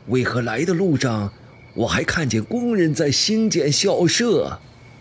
为何来的路上，我还看见工人在兴建校舍？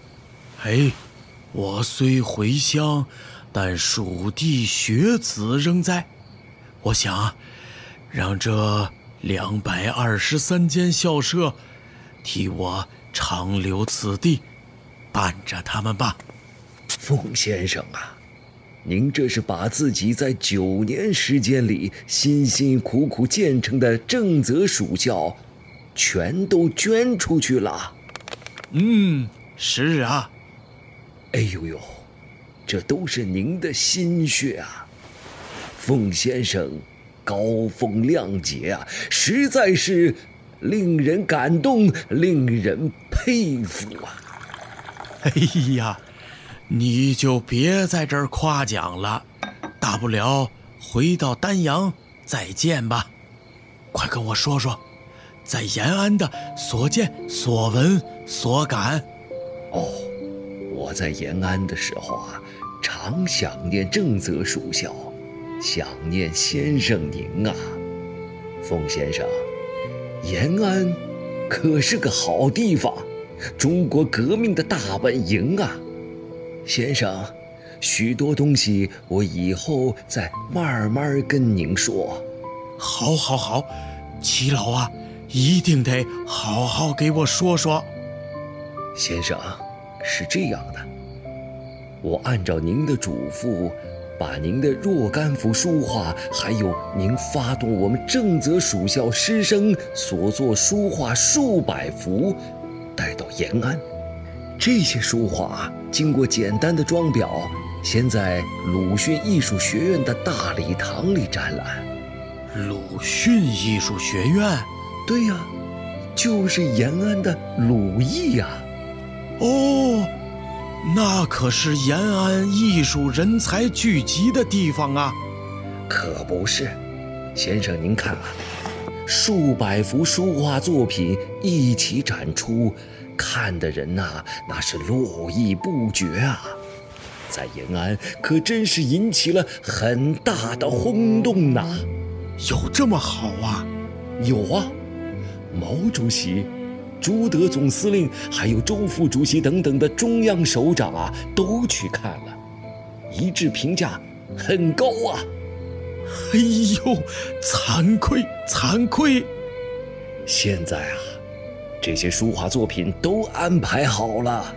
我虽回乡，但蜀地学子仍在。我想让这223间校舍替我长留此地，伴着他们吧。 凤先生啊，您这是把自己在9年时间里辛辛苦苦建成的正则蜀校全都捐出去了。 是啊。 哎呦呦，这都是您的心血啊！凤先生高风亮节啊，实在是令人感动，令人佩服啊！ 哎呀，你就别在这儿夸奖了，大不了回到丹阳再见吧。快跟我说说，在延安的所见所闻所感。 我在延安的时候啊，常想念正则蜀校，想念先生您啊。凤先生，延安可是个好地方，中国革命的大本营啊。先生，许多东西我以后再慢慢跟您说。 好，齐老啊，一定得好好给我说说。 先生，是这样的，我按照您的嘱咐，把您的若干幅书画，还有您发动我们正则蜀校师生所作书画数百幅，带到延安。这些书画经过简单的装裱，先在鲁迅艺术学院的大礼堂里展览。 鲁迅艺术学院？ 对呀，就是延安的鲁艺呀。 那可是延安艺术人才聚集的地方啊。 可不是，先生您看啊，数百幅书画作品一起展出，看的人呐，那是络绎不绝啊。在延安可真是引起了很大的轰动呐。 有这么好啊？ 有啊，毛主席、朱德总司令还有周副主席等等的中央首长啊，都去看了，一致评价很高啊。 哎呦，惭愧！ 现在啊，这些书画作品都安排好了。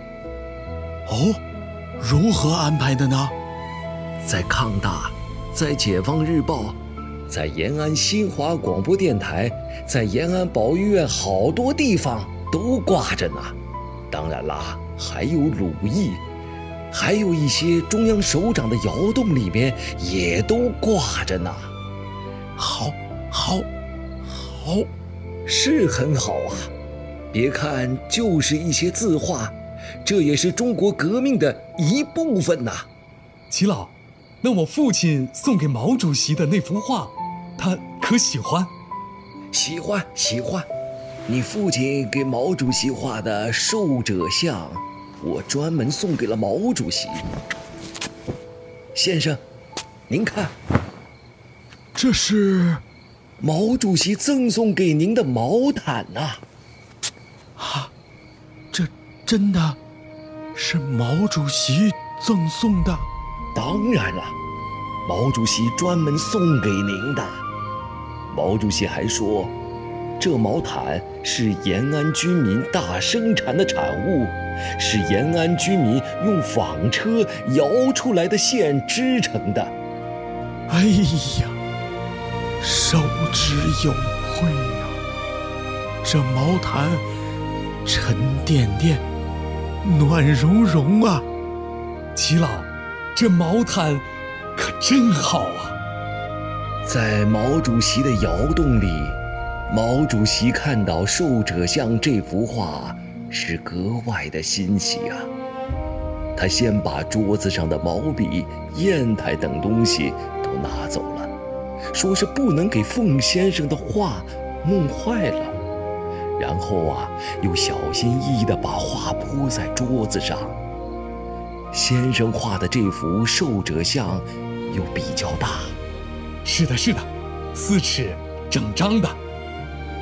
如何安排的呢？ 在抗大，在解放日报，在延安新华广播电台，在延安保育院，好多地方都挂着呢。当然啦，还有鲁艺，还有一些中央首长的窑洞里面也都挂着呢。 好， 是很好啊。别看就是一些字画，这也是中国革命的一部分呐。 齐老，那我父亲送给毛主席的那幅画，他可喜欢？ 喜欢。你父亲给毛主席画的寿者像，我专门送给了毛主席。先生，您看， 这是毛主席赠送给您的毛毯呐。 这真的是毛主席赠送的？ 当然了，毛主席专门送给您的。毛主席还说，这毛毯是延安居民大生产的产物，是延安居民用纺车摇出来的线织成的。 哎呀，受之有愧呀！这毛毯沉甸甸，暖融融啊。 齐老，这毛毯可真好啊。 在毛主席的窑洞里，毛主席看到寿者像这幅画是格外的欣喜啊。他先把桌子上的毛笔、砚台等东西都拿走了，说是不能给凤先生的画弄坏了。然后啊，又小心翼翼地把画铺在桌子上。先生画的这幅寿者像又比较大。 是的，4尺整张的。